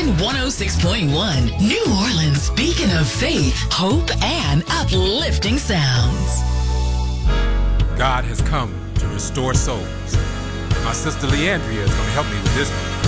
106.1, New Orleans, beacon of faith, hope, and uplifting sounds. God has come to restore souls. My sister Leandria is going to help me with this one.